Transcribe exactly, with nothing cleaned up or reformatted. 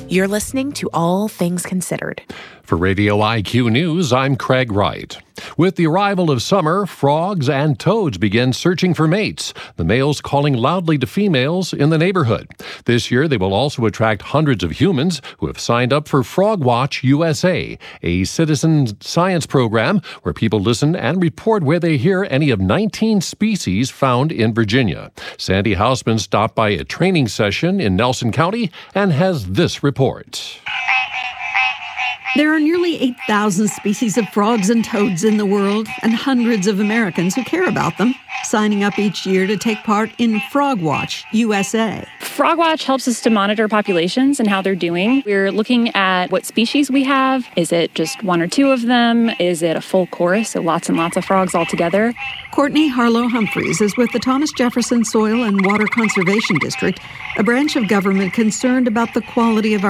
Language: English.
You're listening to All Things Considered. For Radio I Q News, I'm Craig Wright. With the arrival of summer, frogs and toads begin searching for mates, the males calling loudly to females in the neighborhood. This year, they will also attract hundreds of humans who have signed up for Frog Watch U S A, a citizen science program where people listen and report where they hear any of nineteen species found in Virginia. Sandy Hausman stopped by a training session in Nelson County and has this report. There are nearly eight thousand species of frogs and toads in the world, and hundreds of Americans who care about them, signing up each year to take part in Frog Watch U S A. Frog Watch helps us to monitor populations and how they're doing. We're looking at what species we have. Is it just one or two of them? Is it a full chorus, so lots and lots of frogs all together? Courtney Harlow Humphreys is with the Thomas Jefferson Soil and Water Conservation District, a branch of government concerned about the quality of our